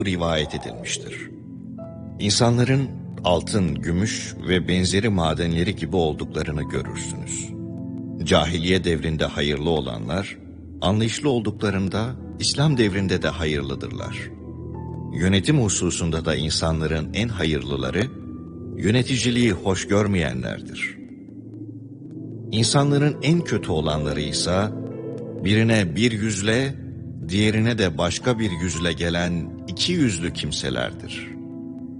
rivayet edilmiştir. İnsanların altın, gümüş ve benzeri madenleri gibi olduklarını görürsünüz. Cahiliye devrinde hayırlı olanlar, anlayışlı olduklarında İslam devrinde de hayırlıdırlar. Yönetim hususunda da insanların en hayırlıları, yöneticiliği hoş görmeyenlerdir. İnsanların en kötü olanları ise, birine bir yüzle, diğerine de başka bir yüzle gelen iki yüzlü kimselerdir.